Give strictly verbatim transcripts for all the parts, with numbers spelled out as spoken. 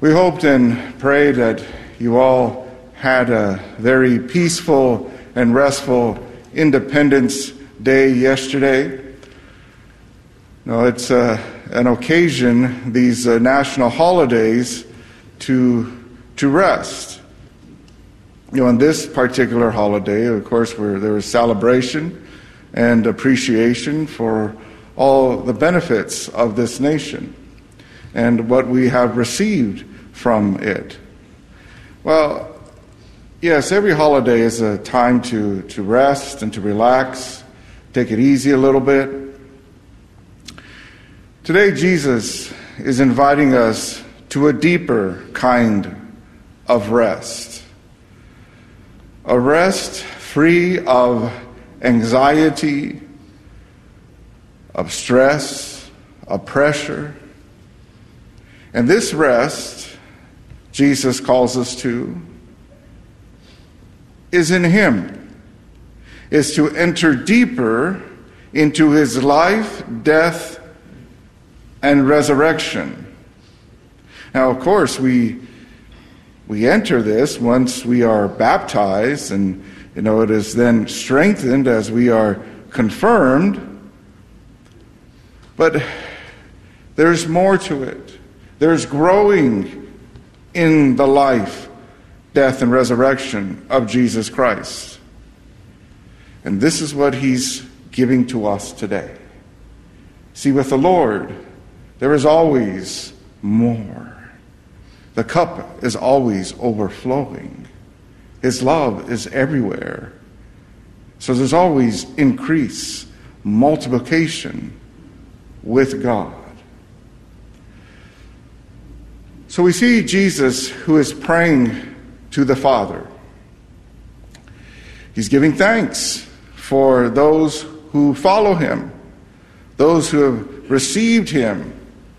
We hoped and prayed that you all had a very peaceful and restful Independence Day yesterday. No, it's uh, an occasion, these uh, national holidays, to to rest. You know, on this particular holiday, of course, where there was celebration and appreciation for all the benefits of this nation and what we have received from it. Well, yes, every holiday is a time to, to rest and to relax, take it easy a little bit. Today, Jesus is inviting us to a deeper kind of rest. A rest free of anxiety, of stress, of pressure. And this rest, Jesus calls us to, is in Him, is to enter deeper into His life, death, and resurrection. Now, of course, we we enter this once we are baptized, and you know it is then strengthened as we are confirmed. But there's more to it. There's growing in the life, death, and resurrection of Jesus Christ. And this is what He's giving to us today. See, with the Lord, there is always more. The cup is always overflowing. His love is everywhere. So there's always increase, multiplication with God. So we see Jesus who is praying to the Father. He's giving thanks for those who follow Him, those who have received Him.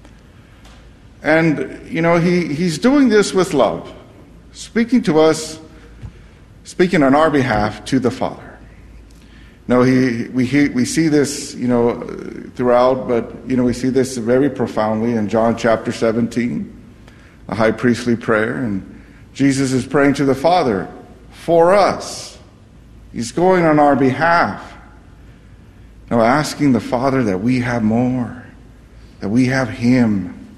And, you know, he, he's doing this with love, speaking to us, speaking on our behalf to the Father. No, he, we, he, we see this, you know, throughout, but, you know, we see this very profoundly in John chapter seventeen. A high priestly prayer, and Jesus is praying to the Father for us. He's going on our behalf. Now asking the Father that we have more, that we have Him.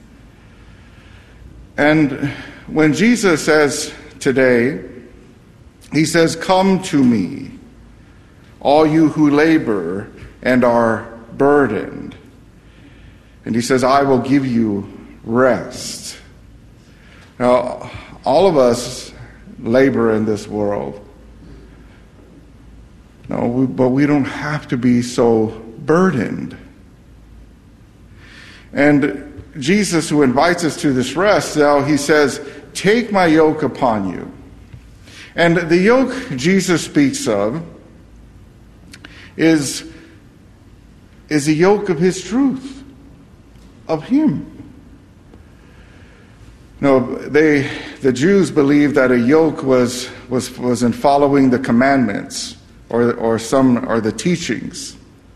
And when Jesus says today, He says, "Come to me, all you who labor and are burdened." And He says, "I will give you rest." Now, all of us labor in this world. No, we, but we don't have to be so burdened. And Jesus, who invites us to this rest, now He says, "Take my yoke upon you." And the yoke Jesus speaks of is, is a yoke of His truth, of Him. No, they, the Jews believed that a yoke was, was, was in following the commandments or, or some, or the teachings.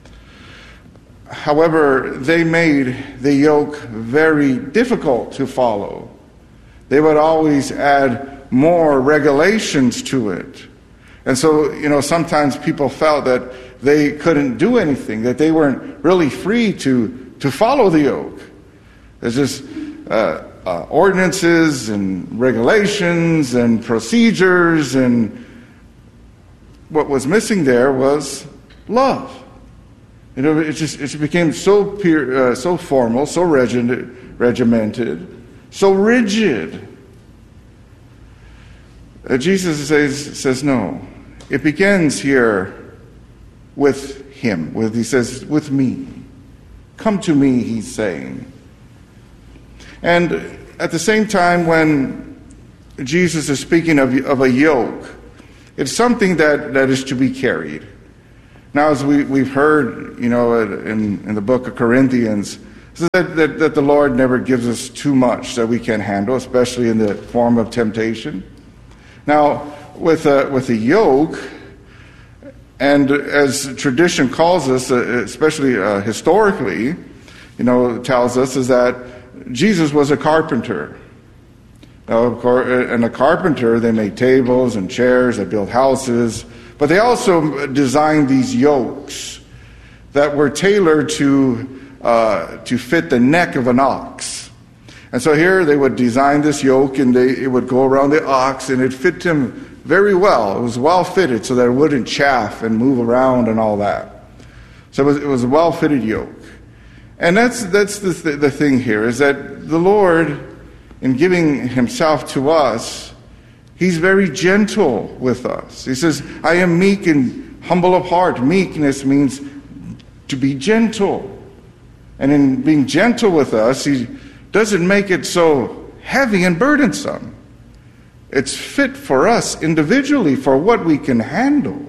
However, they made the yoke very difficult to follow. They would always add more regulations to it. And so, you know, sometimes people felt that they couldn't do anything, that they weren't really free to, to follow the yoke. There's just, uh, Uh, ordinances and regulations and procedures, and what was missing there was love. You know, it just it became so pure, uh, so formal, so regimented, regimented, so rigid. Uh, Jesus says says no. It begins here with Him. With He says, "With me, come to me." He's saying. And at the same time, when Jesus is speaking of, of a yoke, it's something that, that is to be carried. Now, as we, we've heard, you know, in, in the book of Corinthians, that, that, that the Lord never gives us too much that we can handle, especially in the form of temptation. Now, with a, with a yoke, and as tradition calls us, especially uh, historically, you know, tells us, is that Jesus was a carpenter. Now, of course, and a carpenter, they make tables and chairs, they build houses, but they also designed these yokes that were tailored to uh, to fit the neck of an ox. And so here they would design this yoke, and they, it would go around the ox, and it fit him very well. It was well fitted so that it wouldn't chafe and move around and all that. So it was, it was a well fitted yoke. And that's that's the th- the thing here, is that the Lord, in giving himself to us, he's very gentle with us. He says, I am meek and humble of heart. Meekness means to be gentle. And in being gentle with us, he doesn't make it so heavy and burdensome. It's fit for us individually, for what we can handle.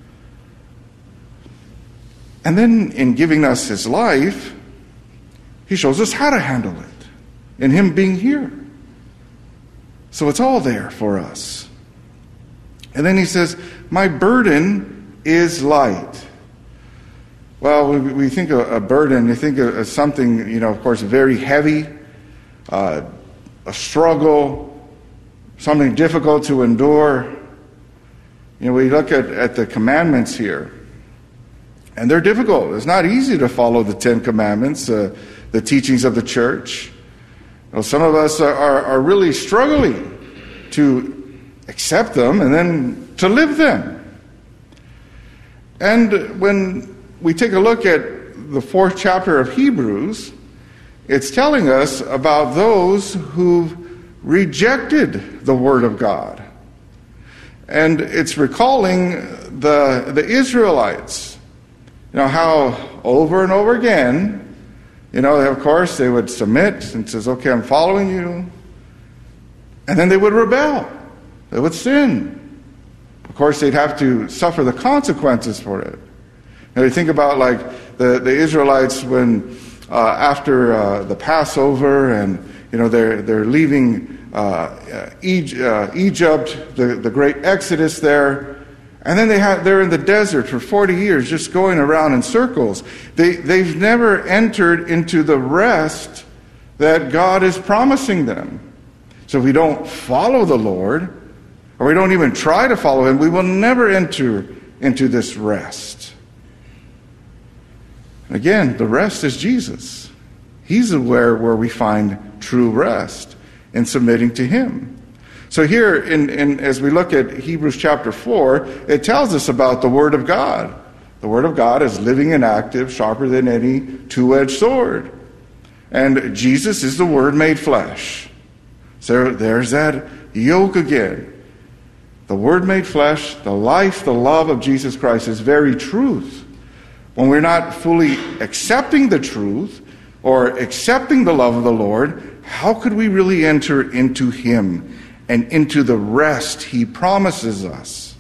And then in giving us his life, he shows us how to handle it, in him being here. So it's all there for us. And then he says, my burden is light. Well, we, we think of a burden, you think of something, you know, of course, very heavy, uh, a struggle, something difficult to endure. You know, we look at, at the commandments here, and they're difficult. It's not easy to follow the Ten Commandments, uh, the teachings of the church. Well, some of us are, are, are really struggling to accept them and then to live them. And when we take a look at the fourth chapter of Hebrews, it's telling us about those who've rejected the Word of God. And it's recalling the, the Israelites. You know, how over and over again, you know, of course, they would submit and says, okay, I'm following you. And then they would rebel. They would sin. Of course, they'd have to suffer the consequences for it. And you think about, like, the, the Israelites when, uh, after uh, the Passover, and, you know, they're, they're leaving uh, Egypt, uh, Egypt the, the great Exodus there. And then they have, they're in the desert for forty years, just going around in circles. They, they've never entered into the rest that God is promising them. So if we don't follow the Lord, or we don't even try to follow him, we will never enter into this rest. Again, the rest is Jesus. He's where, where we find true rest, in submitting to him. So here, in, in, as we look at Hebrews chapter four, it tells us about the Word of God. The Word of God is living and active, sharper than any two-edged sword. And Jesus is the Word made flesh. So there's that yoke again. The Word made flesh, the life, the love of Jesus Christ is very truth. When we're not fully accepting the truth or accepting the love of the Lord, how could we really enter into him and into the rest he promises us?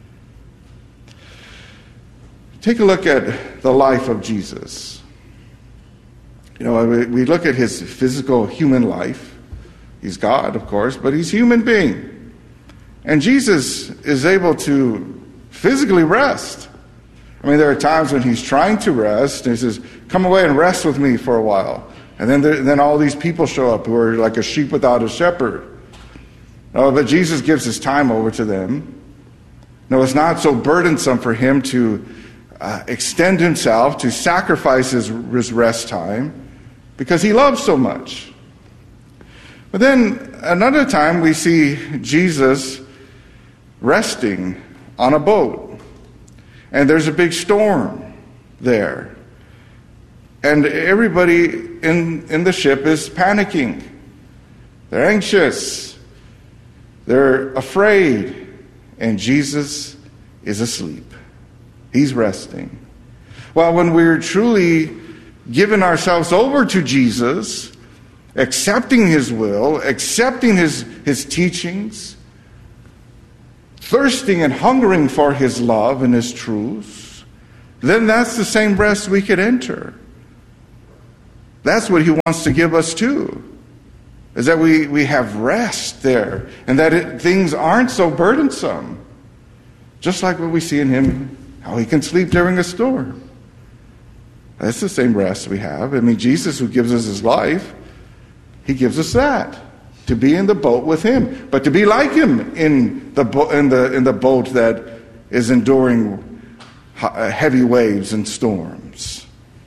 Take a look at the life of Jesus. You know, we look at his physical human life. He's God, of course, but he's a human being. And Jesus is able to physically rest. I mean, there are times when he's trying to rest, and he says, come away and rest with me for a while. And then there, then all these people show up who are like a sheep without a shepherd. Oh, but Jesus gives his time over to them. No, it's not so burdensome for him to uh, extend himself, to sacrifice his, his rest time, because he loves so much. But then another time we see Jesus resting on a boat. And there's a big storm there. And everybody in, in the ship is panicking. They're anxious. They're afraid. And Jesus is asleep. He's resting. Well, when we're truly giving ourselves over to Jesus, accepting his will, accepting his, his teachings, thirsting and hungering for his love and his truths, then that's the same rest we could enter. That's what he wants to give us too, is that we, we have rest there, and that it, things aren't so burdensome. Just like what we see in him, how he can sleep during a storm. That's the same rest we have. I mean, Jesus, who gives us his life, he gives us that. to be in the boat with him, but to be like him in the bo- in the in the boat that is enduring heavy waves and storms.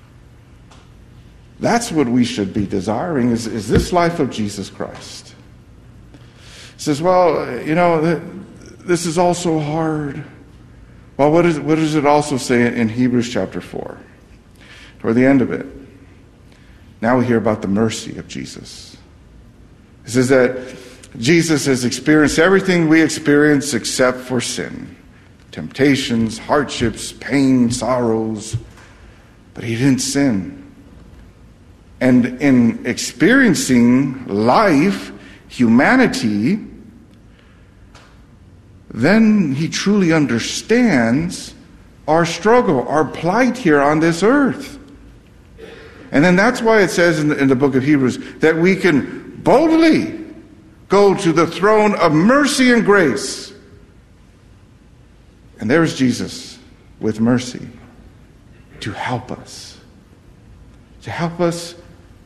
That's what we should be desiring, is, is this life of Jesus Christ. He says, well, you know, this is also hard. Well, what, is, what does it also say in Hebrews chapter four? Toward the end of it, now we hear about the mercy of Jesus. It says that Jesus has experienced everything we experience except for sin. Temptations, hardships, pain, sorrows. But he didn't sin. And in experiencing life, humanity, then he truly understands our struggle, our plight here on this earth. And then that's why it says in the, in the book of Hebrews that we can boldly go to the throne of mercy and grace. And there's Jesus with mercy to help us. To help us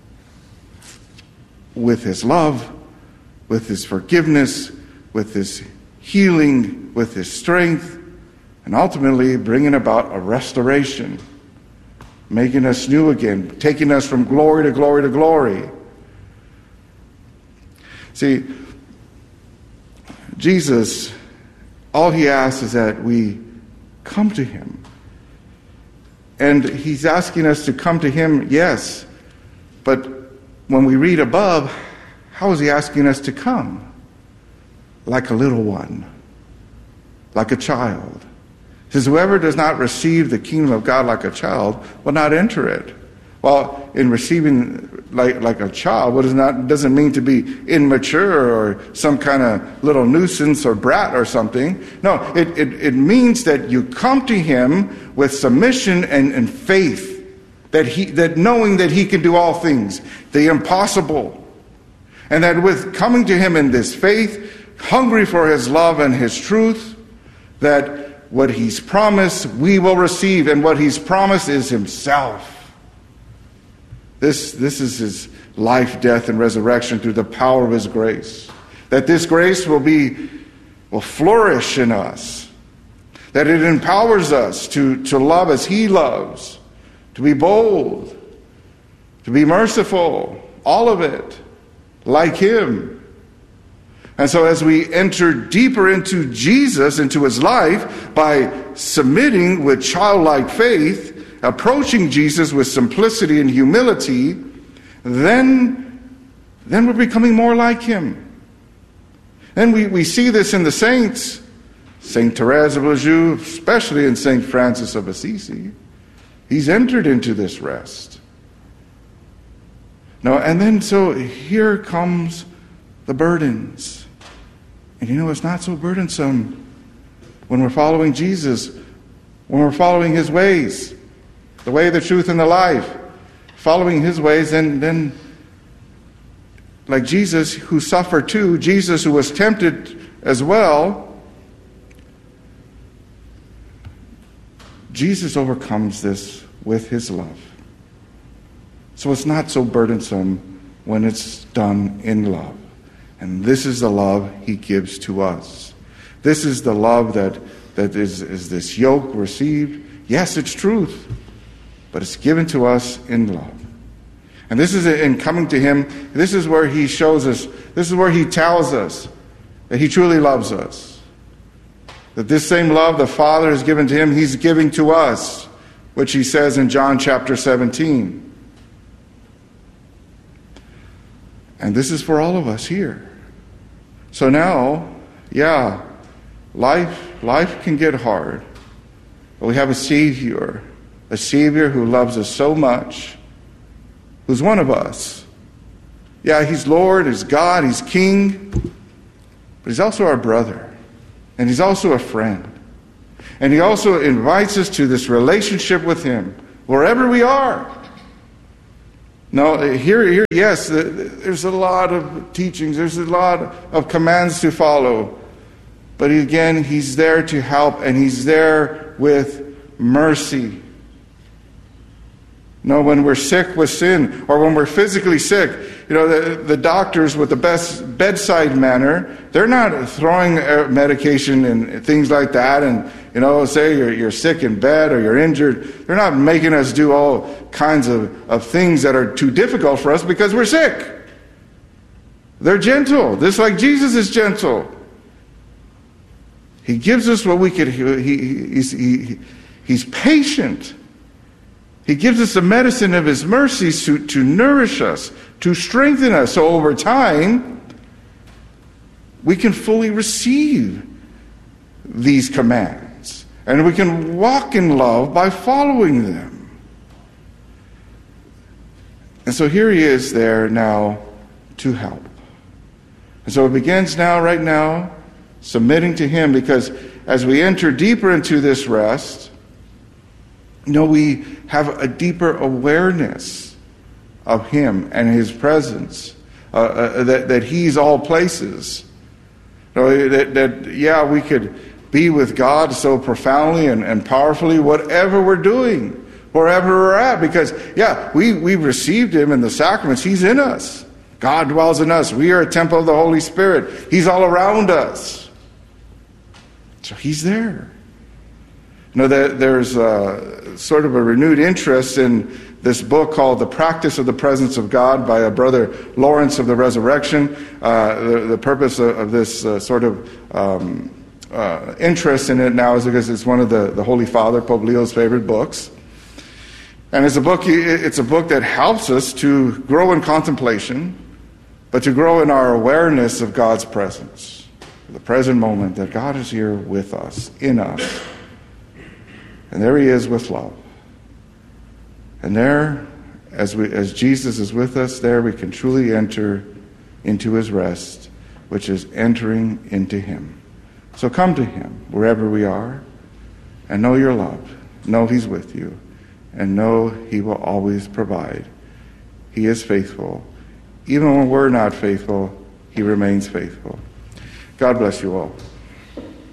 with his love, with his forgiveness, with his healing, with his strength, and ultimately bringing about a restoration, making us new again, taking us from glory to glory to glory. See, Jesus, all he asks is that we come to him. And he's asking us to come to him, yes. But when we read above, how is he asking us to come? Like a little one, like a child. He says, whoever does not receive the kingdom of God like a child will not enter it. Well, in receiving like, like a child, what is not doesn't mean to be immature or some kind of little nuisance or brat or something. No, it, it, it means that you come to him with submission and, and faith, that he that knowing that he can do all things, the impossible. And that with coming to him in this faith, hungry for his love and his truth, that what he's promised we will receive, and what he's promised is himself. This, this is his life, death, and resurrection through the power of his grace. That this grace will be, will flourish in us. That it empowers us to, to love as he loves, to be bold, to be merciful, all of it, like him. And so as we enter deeper into Jesus, into his life, by submitting with childlike faith, approaching Jesus with simplicity and humility, then, then we're becoming more like him. And we, we see this in the saints, Saint Therese of Lisieux, especially in Saint Francis of Assisi. He's entered into this rest. No, and then so here comes the burdens. And you know, it's not so burdensome when we're following Jesus, when we're following his ways. The way, the truth, and the life. Following his ways, and then, like Jesus who suffered too, Jesus who was tempted as well, Jesus overcomes this with his love. So it's not so burdensome when it's done in love. And this is the love he gives to us. This is the love that, that is, is this yoke received. Yes, it's truth. But it's given to us in love. And this is in coming to him, this is where he shows us, this is where he tells us that he truly loves us. That this same love the Father has given to him, he's giving to us, which he says in John chapter seventeen. And this is for all of us here. So now, yeah, life, life can get hard. But we have a Savior. A Savior who loves us so much, who's one of us. Yeah, he's Lord, he's God, he's King, but he's also our brother, and he's also a friend. And he also invites us to this relationship with him, wherever we are. Now, here, here, yes, there's a lot of teachings, there's a lot of commands to follow, but again, he's there to help, and he's there with mercy. No, when we're sick with sin, or when we're physically sick, you know, the, the doctors with the best bedside manner, they're not throwing medication and things like that and, you know, say you're, you're sick in bed or you're injured. They're not making us do all kinds of, of things that are too difficult for us because we're sick. They're gentle, just like Jesus is gentle. He gives us what we could, he, he, he's, he, he's patient. He gives us the medicine of his mercies to, to nourish us, to strengthen us. So over time, we can fully receive these commands. And we can walk in love by following them. And so here he is there now to help. And so it begins now, right now, submitting to him, because as we enter deeper into this rest, you know, we have a deeper awareness of him and his presence, uh, uh, that, that he's all places. You know, that, that, yeah, we could be with God so profoundly and, and powerfully, whatever we're doing, wherever we're at, because, yeah, we, we've received him in the sacraments. He's in us. God dwells in us. We are a temple of the Holy Spirit. He's all around us. So he's there. You know, there's a, sort of a renewed interest in this book called The Practice of the Presence of God by a brother Lawrence of the Resurrection. Uh, the, the purpose of, of this uh, sort of um, uh, interest in it now is because it's one of the, the Holy Father, Pope Leo's favorite books. And it's a book, it's a book that helps us to grow in contemplation, but to grow in our awareness of God's presence. The present moment, that God is here with us, in us. And there he is with love. And there, as we, as Jesus is with us, there we can truly enter into his rest, which is entering into him. So come to him wherever we are, and know you're loved. Know he's with you, and know he will always provide. He is faithful. Even when we're not faithful, he remains faithful. God bless you all.